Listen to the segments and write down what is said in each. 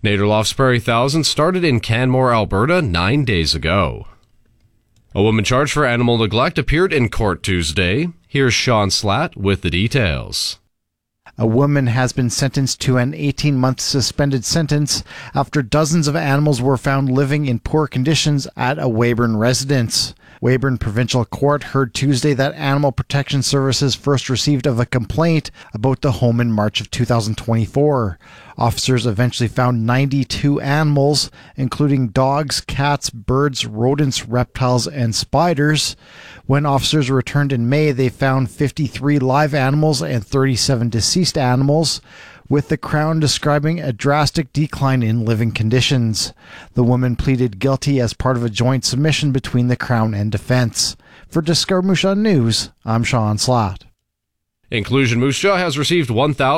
Naderloft's Prairie Thousand started in Canmore, Alberta 9 days ago. A woman charged for animal neglect appeared in court Tuesday. Here's Sean Slatt with the details. A woman has been sentenced to an 18-month suspended sentence after dozens of animals were found living in poor conditions at a Weyburn residence. Weyburn Provincial Court heard Tuesday that Animal Protection Services first received of a complaint about the home in March of 2024. Officers eventually found 92 animals, including dogs, cats, birds, rodents, reptiles, and spiders. When officers returned in May, they found 53 live animals and 37 deceased animals, with the Crown describing a drastic decline in living conditions. The woman pleaded guilty as part of a joint submission between the Crown and Defence. For Discover Moose Jaw News, I'm Sean Slatt. Inclusion Moose Jaw has received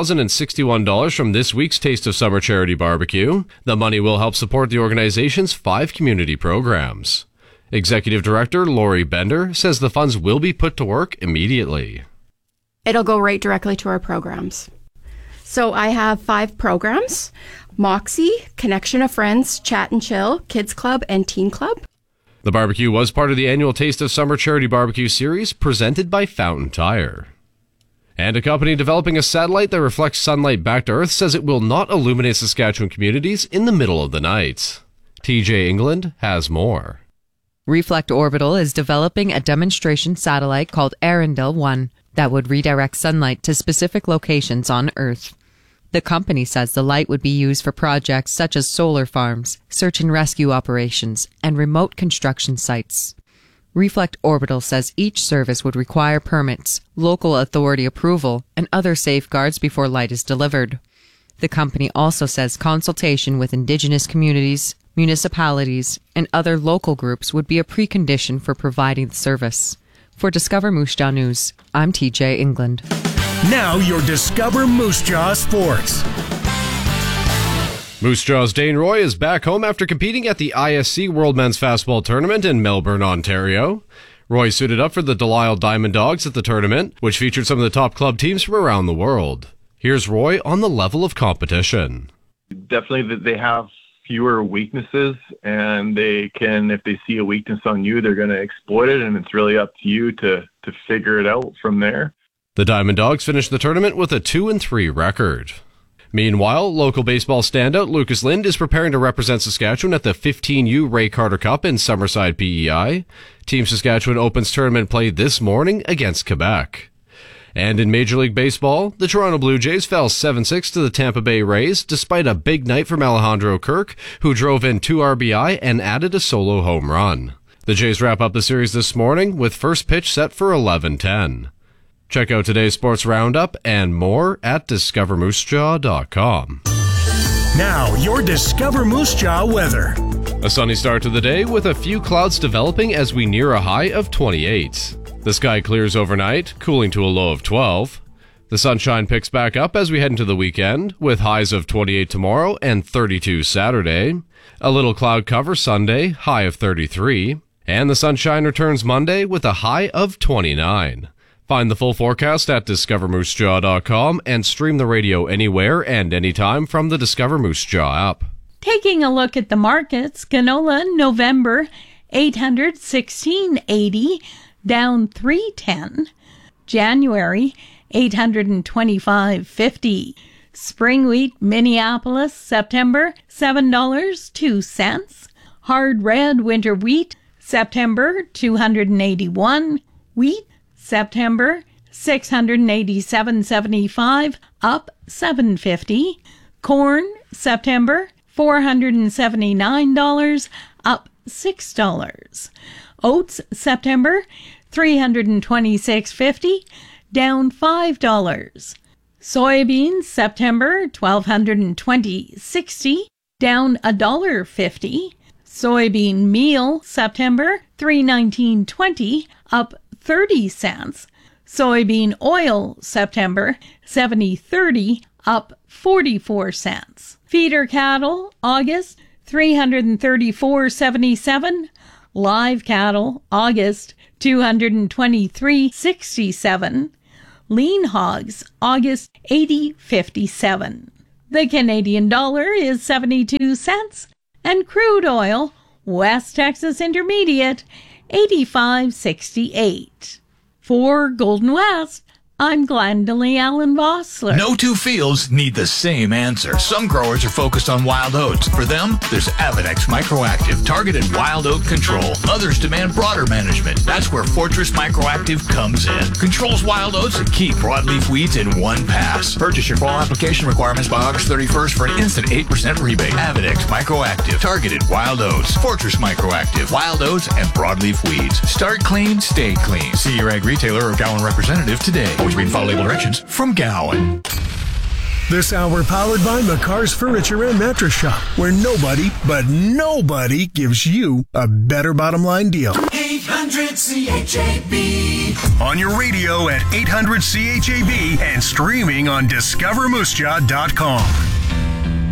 $1,061 from this week's Taste of Summer charity barbecue. The money will help support the organization's 5 community programs. Executive Director Lori Bender says the funds will be put to work immediately. It'll go right directly to our programs. So I have 5 programs: Moxie, Connection of Friends, Chat and Chill, Kids Club, and Teen Club. The barbecue was part of the annual Taste of Summer charity barbecue series presented by Fountain Tire. And a company developing a satellite that reflects sunlight back to Earth says it will not illuminate Saskatchewan communities in the middle of the night. TJ England has more. Reflect Orbital is developing a demonstration satellite called Arendelle 1 that would redirect sunlight to specific locations on Earth. The company says the light would be used for projects such as solar farms, search and rescue operations, and remote construction sites. Reflect Orbital says each service would require permits, local authority approval, and other safeguards before light is delivered. The company also says consultation with Indigenous communities, municipalities, and other local groups would be a precondition for providing the service. For Discover Moose Jaw News, I'm TJ England. Now your Discover Moose Jaw Sports. Moose Jaw's Dane Roy is back home after competing at the ISC World Men's Fastball Tournament in Melbourne, Ontario. Roy suited up for the Delisle Diamond Dogs at the tournament, which featured some of the top club teams from around the world. Here's Roy on the level of competition. Definitely they have fewer weaknesses, and they can, if they see a weakness on you, they're going to exploit it, and it's really up to you to figure it out from there. The Diamond Dogs finished the tournament with a 2-3 record. Meanwhile, local baseball standout Lucas Lind is preparing to represent Saskatchewan at the 15U Ray Carter Cup in Summerside, PEI. Team Saskatchewan opens tournament play this morning against Quebec. And in Major League Baseball, the Toronto Blue Jays fell 7-6 to the Tampa Bay Rays despite a big night from Alejandro Kirk, who drove in 2 RBI and added a solo home run. The Jays wrap up the series this morning with first pitch set for 11:10. Check out today's sports roundup and more at discovermoosejaw.com. Now, your Discover Moose Jaw weather. A sunny start to the day with a few clouds developing as we near a high of 28. The sky clears overnight, cooling to a low of 12. The sunshine picks back up as we head into the weekend, with highs of 28 tomorrow and 32 Saturday. A little cloud cover Sunday, high of 33. And the sunshine returns Monday with a high of 29. Find the full forecast at discovermoosejaw.com and stream the radio anywhere and anytime from the Discover Moose Jaw app. Taking a look at the markets, canola November $816.80, down $3.10. January $825.50. Spring wheat Minneapolis September $7.02. Hard red winter wheat September $281. Wheat September $687.75, up $7.50. Corn September $479, up $6. Oats September $326.50, down $5. Soybeans September $1,220.60, down $1.50. Soybean meal September $319.20, up 30 cents. Soybean oil September $70.30, up 44 cents. Feeder cattle August $334.77. Live cattle August $223.67. Lean hogs August $80.57. The Canadian dollar is 72 cents, and crude oil, West Texas Intermediate, 85.68. For Golden West, I'm Glendalee Allen Vossler. No two fields need the same answer. Some growers are focused on wild oats. For them, there's Avedex Microactive, targeted wild oat control. Others demand broader management. That's where Fortress Microactive comes in. Controls wild oats and key broadleaf weeds in one pass. Purchase your fall application requirements by August 31st for an instant 8% rebate. Avedex Microactive, targeted wild oats. Fortress Microactive, wild oats and broadleaf weeds. Start clean, stay clean. See your ag retailer or Gowan representative today. Always read and follow label directions from Gowan. This hour powered by McCarr's Furniture and Mattress Shop, where nobody, but nobody gives you a better bottom line deal. 800 CHAB. On your radio at 800 CHAB and streaming on discovermoosejaw.com.